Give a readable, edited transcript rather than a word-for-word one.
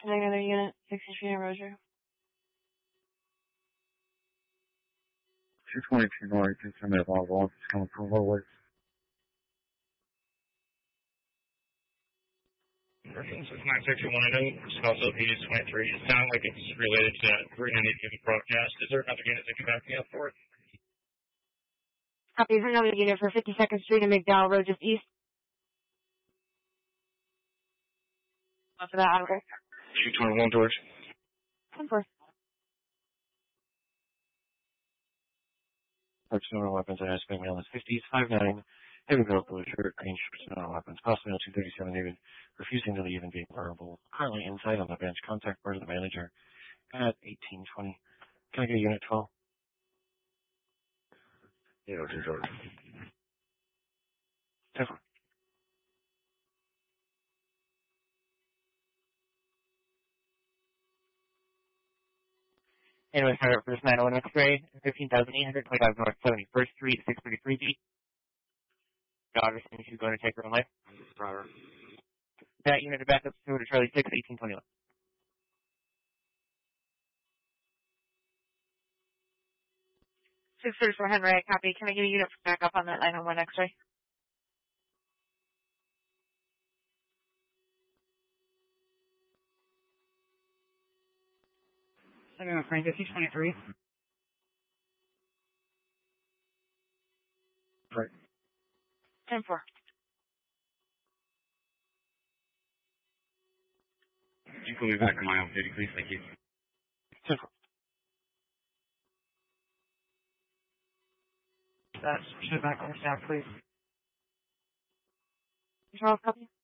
Can I get another unit? 60 feet in Roger. 222 north, concerned at all volts coming from Lowlands. Reference is 96110, Small LP is 23. It sounds like it's related to that 390 unit broadcast. Is there another unit that can back me up for it? Copy. Is another unit for 52nd Street and McDowell Road, just east? For that, okay. 221, George. 10-4. Personal weapons and aspect male is 50s, 5'9", heavy vehicle shirt, green personal weapons, possible 237 even, refusing to leave and being verbal. Currently inside on the bench, contact part of the manager at 1820. Can I get unit 12? Yeah, George. 10-4. Anyway, start up first 901 X-ray, 15,825 North 71st Street, 633 feet. Daughter saying she's going to take her own life. Driver. That unit to back up to Charlie 6, 1821. 634 Henry, I copy. Can I get a unit back up on that 901 X-ray? Second on Frank, 623. Right. 10-4. You can be back in my own duty, please. Thank you. 10-4. That's back on staff, please. Control, copy.